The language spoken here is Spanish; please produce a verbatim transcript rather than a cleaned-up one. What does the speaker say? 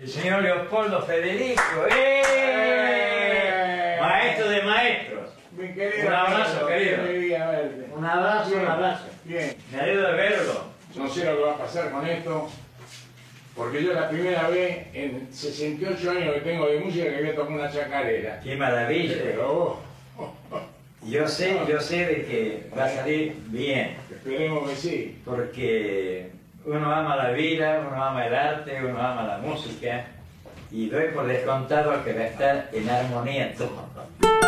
El señor Leopoldo Federico, ¡eh! ¡Eh! Maestro de maestros. Mi querido, un abrazo, querido. Verte. Un abrazo, Bien. un abrazo. Bien. Me alegro de verlo. No sé lo que va a pasar con esto, porque yo la primera vez en sesenta y ocho años que tengo de música que voy a tocar una chacarera. ¡Qué maravilla! Pero vos, Yo sé, yo sé de que va a salir bien. esperemos que sí. Porque uno ama la vida, uno ama el arte, uno ama la música y doy por descontado que va a estar en armonía todo.